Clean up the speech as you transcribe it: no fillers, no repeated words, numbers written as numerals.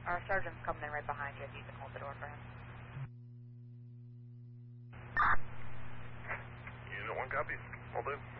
Our sergeant's coming in right behind you if you can hold the door for him. Unit 1 copy. Hold in.